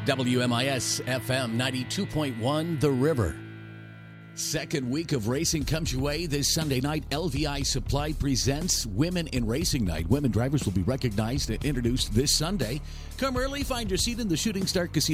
WMIS FM 92.1 The River. Second week of racing comes your way this Sunday night. LVI Supply presents Women in Racing Night. Women drivers will be recognized and introduced this Sunday. Come early, find your seat in the Shooting Star Casino